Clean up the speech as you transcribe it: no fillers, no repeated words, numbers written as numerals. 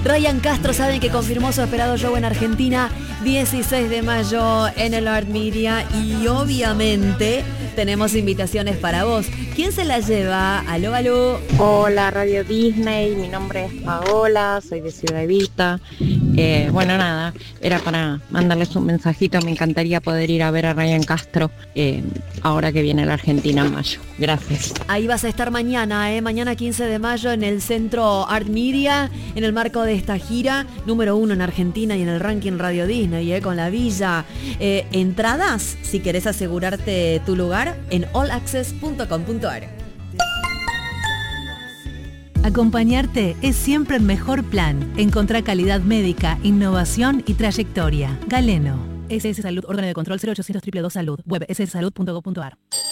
Ryan Castro, saben que confirmó su esperado show en Argentina, 16 de mayo en el Art Media, y obviamente tenemos invitaciones para vos. ¿Quién se la lleva? Aló, aló. Hola, Radio Disney, mi nombre es Paola, soy de Ciudad Evita. Bueno, nada, era para mandarles un mensajito. Me encantaría poder ir a ver a Ryan Castro ahora que viene a la Argentina en mayo. Gracias. Ahí vas a estar mañana, mañana 15 de mayo en el Centro Art Media, en el marco de esta gira, número 1 en Argentina y en el ranking Radio Disney, con la Villa. Entradas, si querés asegurarte tu lugar, en allaccess.com.ar. Acompañarte es siempre el mejor plan. Encontrá calidad médica, innovación y trayectoria. Galeno. SS Salud, órgano de control 0800 222 Salud. Web sssalud.gov.ar.